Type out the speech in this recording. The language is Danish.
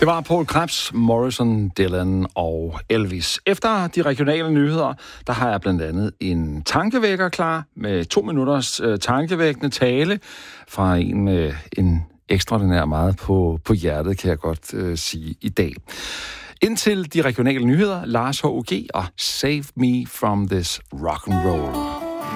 Det var Poul Krebs, Morrison, Dylan og Elvis. Efter de regionale nyheder, der har jeg blandt andet en tankevækker klar med 2 minutters tankevækkende tale fra en med en ekstraordinær meget på hjertet, kan jeg godt sige i dag. Indtil de regionale nyheder, Lars H.O.G. og Save Me From This Rock and Roll.